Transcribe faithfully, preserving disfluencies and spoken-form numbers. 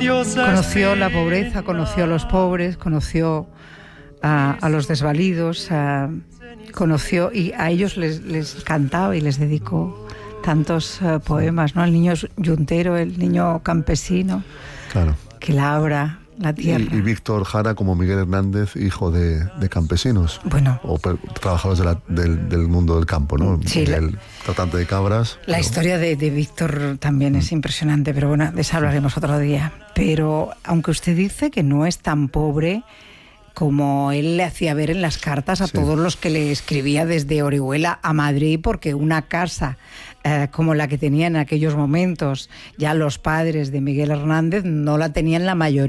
Conoció la pobreza, conoció a los pobres, conoció a, a los desvalidos, a, conoció y a ellos les, les cantaba y les dedicó tantos uh, poemas, ¿no? El niño yuntero, el niño campesino, claro, que labra la tierra. Y, y Víctor Jara como Miguel Hernández, hijo de, de campesinos. Bueno. O per, trabajadores de la, del, del mundo del campo, ¿no? Sí, Miguel, la, tratante de cabras. La pero... historia de, de Víctor también mm. es impresionante, pero bueno, de eso hablaremos otro día. Pero aunque usted dice que no es tan pobre como él le hacía ver en las cartas a sí. todos los que le escribía desde Orihuela a Madrid, porque una casa eh, como la que tenía en aquellos momentos ya los padres de Miguel Hernández no la tenían la mayoría.